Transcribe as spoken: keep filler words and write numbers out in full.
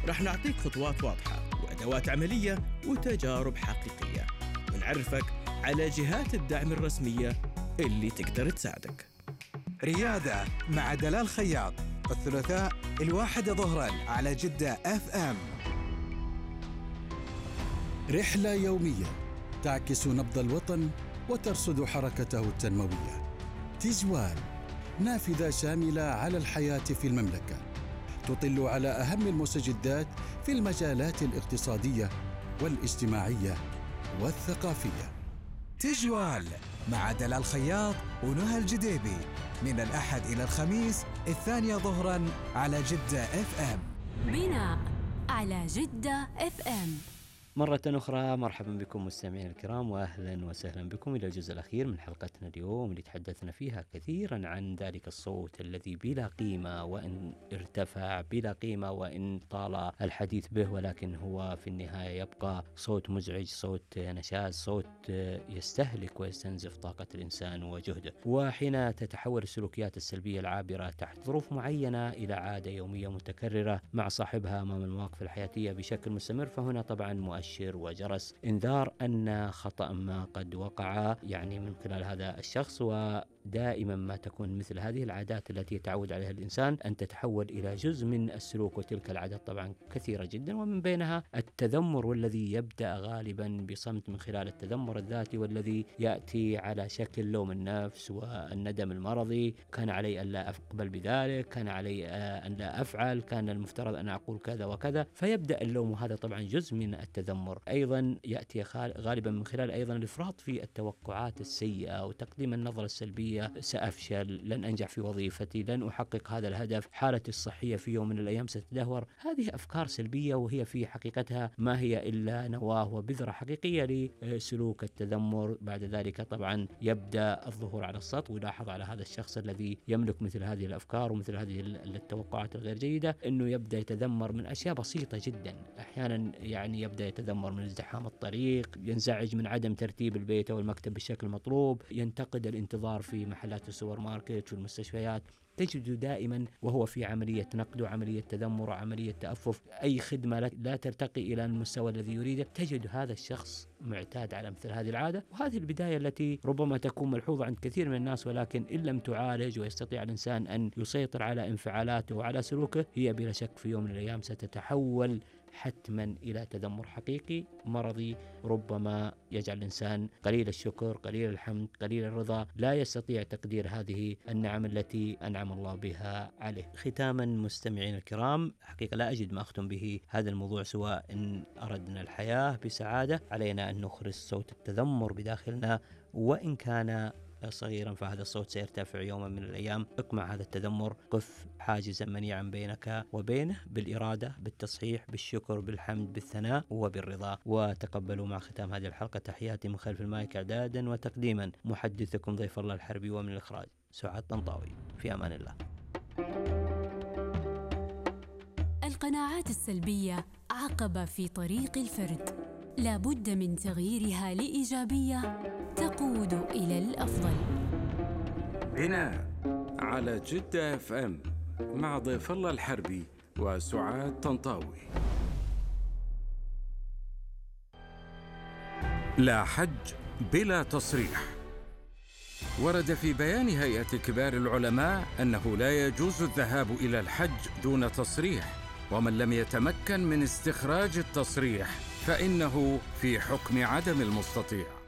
راح نعطيك خطوات واضحة وأدوات عملية وتجارب حقيقية، ونعرفك على جهات الدعم الرسمية اللي تقدر تساعدك. ريادة مع دلال خياط، الثلاثاء الواحدة ظهراً على جدة اف ام. رحلة يومية تعكس نبض الوطن وترصد حركته التنموية. تجوال، نافذة شاملة على الحياة في المملكة، تطل على أهم المستجدات في المجالات الاقتصادية والاجتماعية والثقافية. تجوال مع دلال خياط ونهى الجديبي من الأحد إلى الخميس الثانية ظهراً على جدة اف ام. بناء على جدة اف ام. مرة أخرى مرحبا بكم مستمعين الكرام، وأهلا وسهلا بكم إلى الجزء الأخير من حلقتنا اليوم اللي تحدثنا فيها كثيرا عن ذلك الصوت الذي بلا قيمة وإن ارتفع، بلا قيمة وإن طال الحديث به، ولكن هو في النهاية يبقى صوت مزعج، صوت نشاز، صوت يستهلك ويستنزف طاقة الإنسان وجهده. وحين تتحول السلوكيات السلبية العابرة تحت ظروف معينة إلى عادة يومية متكررة مع صاحبها أمام المواقف الحياتية بشكل مستمر، فهنا طبعا مؤشر وجرس إنذار أن خطأ ما قد وقع يعني من خلال هذا الشخص. ودائما ما تكون مثل هذه العادات التي يتعود عليها الإنسان أن تتحول إلى جزء من السلوك، وتلك العادات طبعا كثيرة جدا، ومن بينها التذمر، والذي يبدأ غالبا بصمت من خلال التذمر الذاتي، والذي يأتي على شكل لوم النفس والندم المرضي. كان علي أن لا أقبل بذلك، كان علي أن لا أفعل، كان المفترض أن أقول كذا وكذا، فيبدأ اللوم، وهذا طبعا جزء من التذمر. أيضا يأتي غالبا من خلال أيضا الإفراط في التوقعات السيئة وتقديم النظرة السلبية: سأفشل، لن أنجح في وظيفتي، لن أحقق هذا الهدف، حالتي الصحية في يوم من الأيام ستتدهور. هذه أفكار سلبية، وهي في حقيقتها ما هي إلا نواة وبذرة حقيقية لسلوك التذمر. بعد ذلك طبعا يبدأ الظهور على السطح، ويلاحظ على هذا الشخص الذي يملك مثل هذه الأفكار ومثل هذه التوقعات الغير جيدة أنه يبدأ يتذمر من أشياء بسيطة جدا. أحيانا يعني يبدأ يتذمر من ازدحام الطريق، ينزعج من عدم ترتيب البيت أو المكتب بالشكل المطلوب، ينتقد الانتظار في محلات السوبر ماركت والمستشفيات. تجد دائما وهو في عملية نقد وعملية تذمر وعملية تأفف، أي خدمة لا ترتقي إلى المستوى الذي يريده. تجد هذا الشخص معتاد على مثل هذه العادة، وهذه البداية التي ربما تكون ملحوظة عند كثير من الناس، ولكن إن لم تعالج ويستطيع الإنسان أن يسيطر على انفعالاته وعلى سلوكه، هي بلا شك في يوم من الأيام ستتحول حتما إلى تذمر حقيقي مرضي، ربما يجعل الإنسان قليل الشكر، قليل الحمد، قليل الرضا، لا يستطيع تقدير هذه النعم التي أنعم الله بها عليه. ختاما مستمعين الكرام، حقيقة لا أجد ما أختم به هذا الموضوع، سواء إن أردنا الحياة بسعادة علينا أن نخرج صوت التذمر بداخلنا، وإن كان صغيرا فهذا الصوت سيرتفع يوما من الأيام. اقمع هذا التذمر، قف حاجزا منيعا بينك وبينه بالإرادة، بالتصحيح، بالشكر، بالحمد، بالثناء وبالرضا. وتقبلوا مع ختام هذه الحلقة تحياتي من خلف المايك إعدادا وتقديما محدثكم ضيف الله الحربي، ومن الإخراج سعاد طنطاوي. في أمان الله. القناعات السلبية عقبة في طريق الفرد، لا بد من تغييرها لإيجابية تقود إلى الأفضل. بناء على جدة اف ام مع ضيف الله الحربي وسعاد طنطاوي. لا حج بلا تصريح. ورد في بيان هيئة كبار العلماء أنه لا يجوز الذهاب إلى الحج دون تصريح، ومن لم يتمكن من استخراج التصريح فإنه في حكم عدم المستطيع.